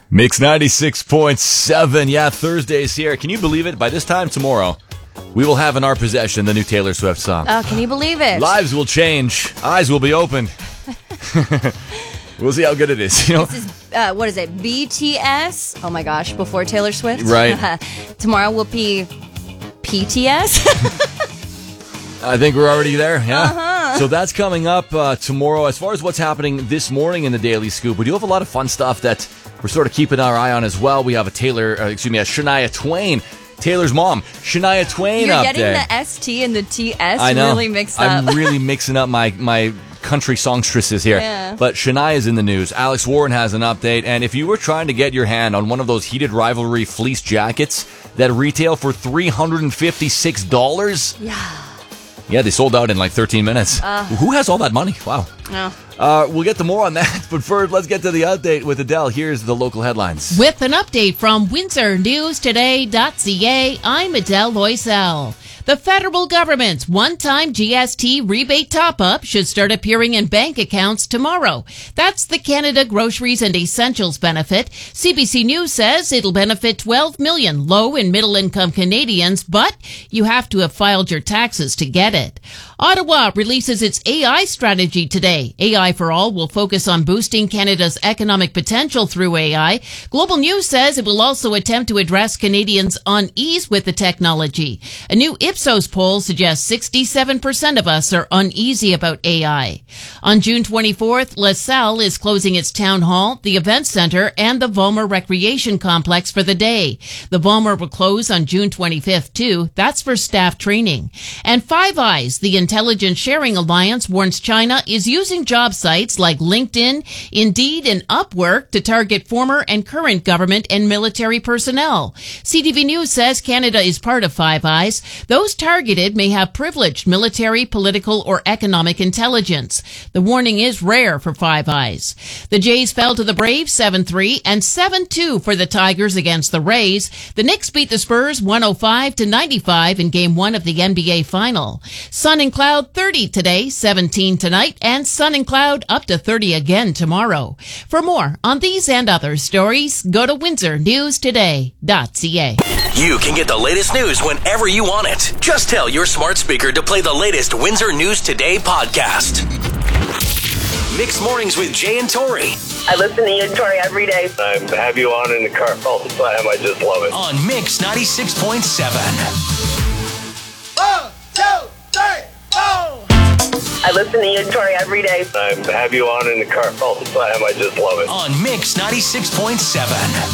Mix 96.7. Yeah, Thursday's here. Can you believe it? By this time tomorrow, we will have in our possession the new Taylor Swift song. Oh, can you believe it? Lives will change. Eyes will be opened. We'll see how good it is. You know? This is, what is it, BTS? Oh my gosh, before Taylor Swift? Right. Tomorrow will be PTS? I think we're already there, yeah. So that's coming up tomorrow. As far as what's happening this morning in the Daily Scoop, we do have a lot of fun stuff that we're sort of keeping our eye on as well. We have a Shania Twain, Taylor's mom, Shania Twain You're up getting there. the ST and the TS I know. really mixed up. I'm really mixing up my country songstresses here. Yeah. But Shania's in the news. Alex Warren has an update. And if you were trying to get your hand on one of those heated rivalry fleece jackets that retail for $356. Yeah, they sold out in like 13 minutes. Who has all that money? Wow. No. We'll get to more on that. But first, let's get to the update with Adele. Here's the local headlines. With an update from WindsorNewsToday.ca, I'm Adele Loisel. The federal government's one-time GST rebate top-up should start appearing in bank accounts tomorrow. That's the Canada Groceries and Essentials benefit. CBC News says it'll benefit 12 million low- and middle-income Canadians, but you have to have filed your taxes to get it. Ottawa releases its AI strategy today. AI for All will focus on boosting Canada's economic potential through AI. Global News says it will also attempt to address Canadians' unease with the technology. A new Ipsos poll suggests 67% of us are uneasy about AI. On June 24th, LaSalle is closing its town hall, the event center, and the Vollmer Recreation Complex for the day. The Vollmer will close on June 25th, too. That's for staff training. And Five Eyes, the Intelligence Sharing Alliance, warns China is using job sites like LinkedIn, Indeed, and Upwork to target former and current government and military personnel. CTV News says Canada is part of Five Eyes. Those targeted may have privileged military, political, or economic intelligence. The warning is rare for Five Eyes. The Jays fell to the Braves 7-3 and 7-2 for the Tigers against the Rays. The Knicks beat the Spurs 105-95 in Game 1 of the NBA Final. Sun and cloud 30 today, 17 tonight, and sun and cloud up to 30 again tomorrow. For more on these and other stories, go to WindsorNewsToday.ca. You can get the latest news whenever you want it. Just tell your smart speaker to play the latest Windsor News Today podcast. Mixed Mornings with Jay and Tori. I listen to you and Tori every day. I have you on in the car all the time. I just love it. On Mix 96.7. I listen to you and Tori every day. I have you on in the car all the time. I just love it. On Mix 96.7.